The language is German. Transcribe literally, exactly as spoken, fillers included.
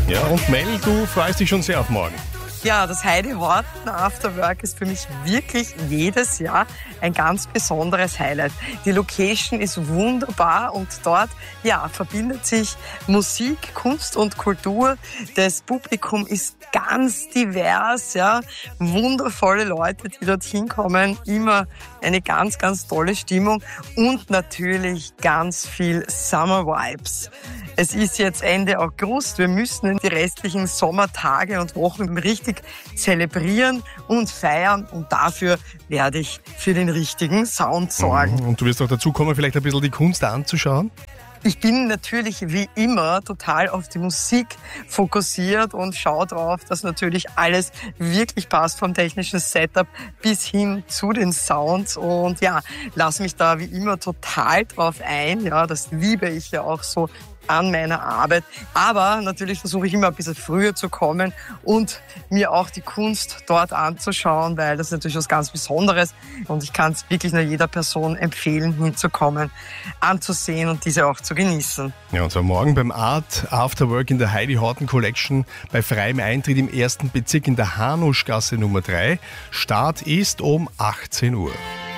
Ja, und Mel, du freust dich schon sehr auf morgen. Ja, das Heidi Horten Afterwork ist für mich wirklich jedes Jahr ein ganz besonderes Highlight. Die Location ist wunderbar und dort ja, verbindet sich Musik, Kunst und Kultur. Das Publikum ist ganz divers, ja, wundervolle Leute, die dorthin kommen. Immer eine ganz, ganz tolle Stimmung und natürlich ganz viel Summer Vibes. Es ist jetzt Ende August. Wir müssen die restlichen Sommertage und Wochen richtig zelebrieren und feiern. Und dafür werde ich für den richtigen Sound sorgen. Und du wirst auch dazu kommen, vielleicht ein bisschen die Kunst anzuschauen? Ich bin natürlich wie immer total auf die Musik fokussiert und schaue drauf, dass natürlich alles wirklich passt, vom technischen Setup bis hin zu den Sounds. Und ja, lass mich da wie immer total drauf ein. Ja, das liebe ich ja auch so an meiner Arbeit. Aber natürlich versuche ich immer ein bisschen früher zu kommen und mir auch die Kunst dort anzuschauen, weil das ist natürlich was ganz Besonderes und ich kann es wirklich nur jeder Person empfehlen, hinzukommen, anzusehen und diese auch zu genießen. Ja, und zwar morgen beim Art Afterwork in der Heidi Horten Collection bei freiem Eintritt im ersten Bezirk in der Hanuschgasse Nummer drei. Start ist um achtzehn Uhr.